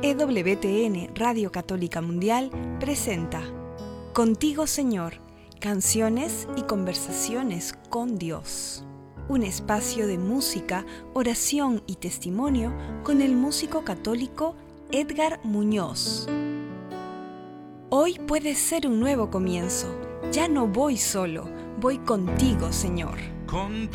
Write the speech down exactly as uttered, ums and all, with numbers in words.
E W T N Radio Católica Mundial presenta Contigo Señor, canciones y conversaciones con Dios. Un espacio de música, oración y testimonio con el músico católico Edgar Muñoz. Hoy puede ser un nuevo comienzo. Ya no voy solo, voy contigo, Señor.